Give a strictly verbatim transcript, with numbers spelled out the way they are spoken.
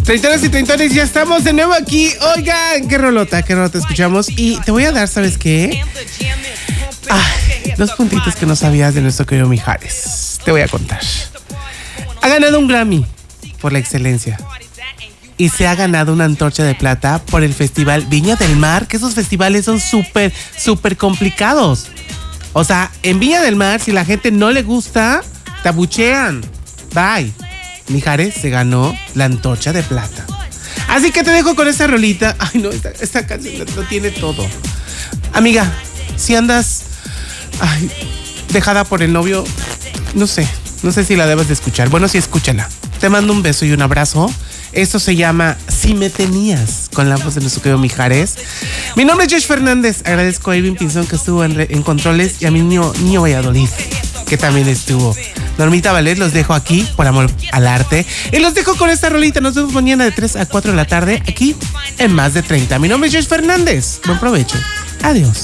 Treintones y treintones, ya estamos de nuevo aquí. Oigan, qué rolota, qué rolota escuchamos. Y te voy a dar, ¿sabes qué? Ay, dos puntitos que no sabías de nuestro querido Mijares. Te voy a contar. Ha ganado un Grammy por la excelencia. Y se ha ganado una antorcha de plata por el Festival Viña del Mar, que esos festivales son súper, súper complicados. O sea, en Viña del Mar, si la gente no le gusta, te abuchean. Bye. Mijares se ganó la antorcha de plata. Así que te dejo con esta rolita. Ay, no, esta, esta canción lo, lo tiene todo. Amiga, si andas ay, dejada por el novio, no sé, no sé si la debes de escuchar. Bueno, sí, escúchala. Te mando un beso y un abrazo. Esto se llama Si Me Tenías, con la voz de nuestro querido Mijares. Mi nombre es Josh Fernández. Agradezco a Irving Pinzón, que estuvo en, en controles, y a mi niño, niño Valladolid, que también estuvo. Normita Valet, los dejo aquí por amor al arte. Y los dejo con esta rolita. Nos vemos mañana de tres a cuatro de la tarde aquí en Más de treinta. Mi nombre es Josh Fernández. Buen provecho. Adiós.